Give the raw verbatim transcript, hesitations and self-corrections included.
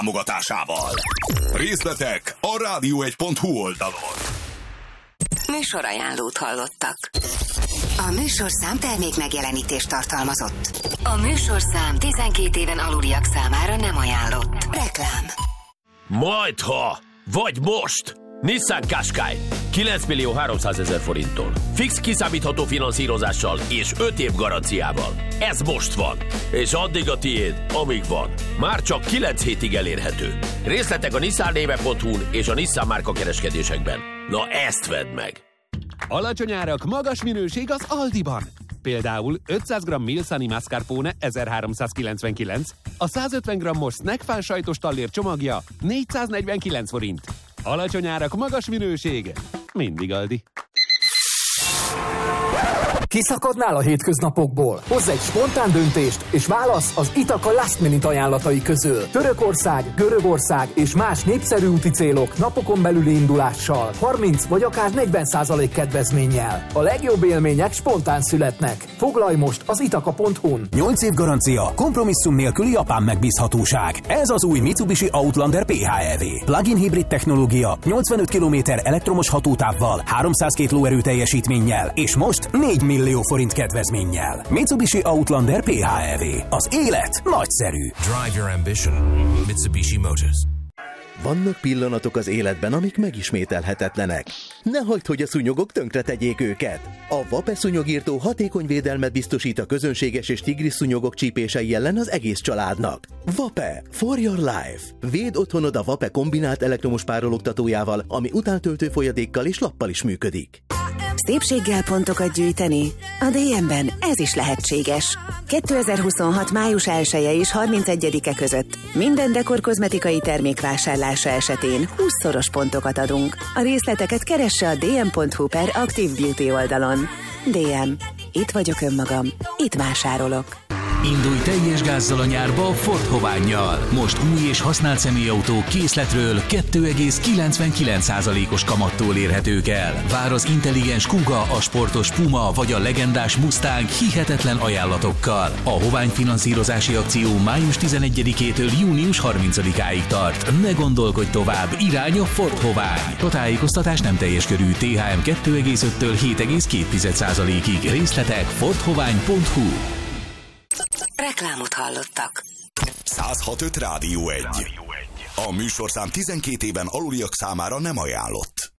támogatásával. Részletek a rádió egy pont hu oldalon. Műsorajánlót hallottak. A műsorszám termék megjelenítést tartalmazott. A műsorszám tizenkét éven aluliak számára nem ajánlott. Reklám. Majdha, vagy most! Nissan Qashqai kilenc millió háromszázezer forinttól. Fix kiszámítható finanszírozással és öt év garanciával. Ez most van. És addig a tiéd, amíg van. Már csak kilenc hétig elérhető. Részletek a nissan néve pont hu-n és a Nissan márka kereskedésekben. Na ezt vedd meg! Alacsony árak, magas minőség az Aldiban. Például ötszáz gramm Milsani mascarpone ezerháromszázkilencvenkilenc, a száz ötven grammos snackfán sajtos tallér csomagja négyszáznegyvenkilenc forint. Alacsony árak, magas minőség. Mindig Aldi. Kiszakadnál a hétköznapokból? Hozz egy spontán döntést, és válasz az Itaka Last Minute ajánlatai közül. Törökország, Görögország és más népszerű úti célok napokon belüli indulással, harminc vagy akár negyven százalék kedvezménnyel. A legjobb élmények spontán születnek. Foglalj most az itaka pont hu-n. nyolc év garancia, kompromisszum nélküli japán megbízhatóság. Ez az új Mitsubishi Outlander pé há é vé. Plug-in hibrid technológia, nyolcvanöt kilométer elektromos hatótávval, háromszázkettő lóerő teljesítménnyel, és most négy millió forint kedvezménnyel. Mitsubishi Outlander pé há é vé. Az élet nagyszerű. Drive your ambition. Mitsubishi Motors. Vannak pillanatok az életben, amik megismételhetetlenek. Ne hagyd, hogy a szúnyogok tönkre tegyék őket. A Vape szúnyogírtó hatékony védelmet biztosít a közönséges és tigris szúnyogok csípései ellen az egész családnak. Vape for your life. Védd otthonod a Vape kombinált elektromos párologtatójával, ami utántöltő folyadékkal és lappal is működik. Szépséggel pontokat gyűjteni? A dé em-ben ez is lehetséges. kétezer-huszonhat május elseje és harmincegyedike között minden dekor kozmetikai termék vásárlása esetén húszszoros pontokat adunk. A részleteket keresse a dé em pont hu per Active Beauty oldalon. dé em. Itt vagyok önmagam. Itt vásárolok. Indulj teljes gázzal a nyárba a Ford Hovánnyal. Most új és használt személyautók készletről két egész kilencvenkilenc százalékos kamattól érhetők el. Vár az intelligens Kuga, a sportos Puma vagy a legendás Mustang hihetetlen ajánlatokkal. A Hovány finanszírozási akció május tizenegyedikétől június harmincadikáig tart. Ne gondolkodj tovább, irány a Ford Hovány. A tájékoztatás nem teljes körű. té há em két egész öttől hét egész két százalékig. Részletek ford hovány pont hu. Reklámot hallottak. száz hat pont öt Rádió egy. A műsorszám tizenkét éven aluliak számára nem ajánlott.